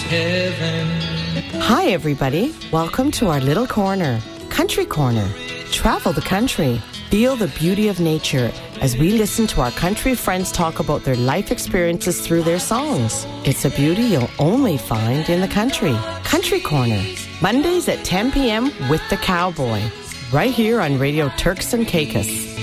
heaven. Hi, everybody. Welcome to our little corner, Country Corner. Travel the country. Feel the beauty of nature as we listen to our country friends talk about their life experiences through their songs. It's a beauty you'll only find in the country. Country Corner. Mondays at 10 p.m. with the Cowboy. Right here on Radio Turks and Caicos.